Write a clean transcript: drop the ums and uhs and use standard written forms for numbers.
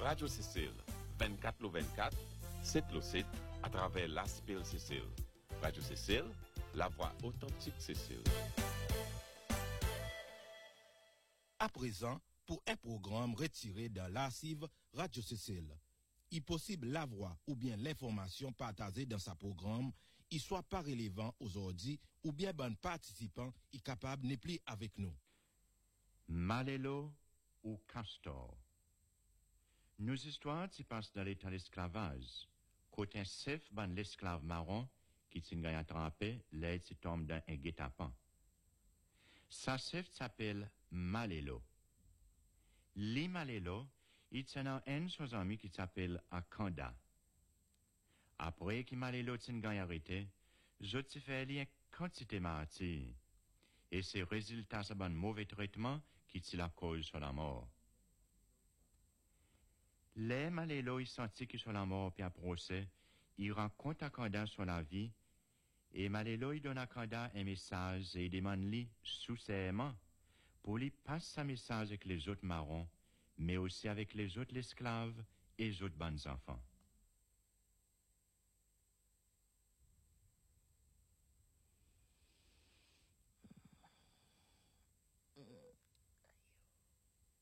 Radio Cécile, 24 le 24, 7 le 7, à travers l'Aspil Cécile. Radio Cécile, la voix authentique Cécile. À présent, pour un programme retiré dans l'archive Radio Cécile, il est possible la voix ou bien l'information partagée dans ce programme, il soit pas relevant aujourd'hui ou bien bon participant est capable de plus avec nous. Malélo ou Castor. Nos histoires s'y passent dans l'état d'esclavage. Côté chef, ban l'esclave marron qui s'y gagne attrapé, l'aide s'y tombe dans un guet-apens. Sa chef s'appelle Malélo. Li Malélo, il tient un son ami qui s'appelle Akanda. Après que Malélo s'y gagne arrêté, je t'y fais une quantité martyr. Et ces résultats c'est un mauvais traitement qui tient la cause sur la mort. Les Malélo, il sentit que sur la mort puis à procès, il rencontre Akanda sur la vie, et Malélo, il donne à Akanda un message et il demande lui, sous ses mains, pour lui passer sa message avec les autres marrons, mais aussi avec les autres esclaves et les autres bonnes enfants.